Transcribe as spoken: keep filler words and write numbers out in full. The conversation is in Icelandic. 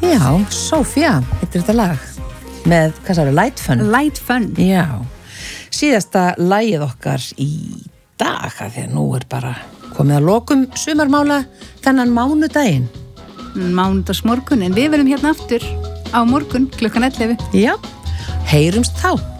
Já, Sofía, heitir þetta lag með, hvað sagði, Light Fun Light Fun. Já, síðasta lagið okkar í dag, af því að nú er bara komið að lokum sumarmála þennan mánudaginn Mánudagsmorgun, en við verðum hérna aftur á morgun klukkan ellefu. Já, heyrumst þá.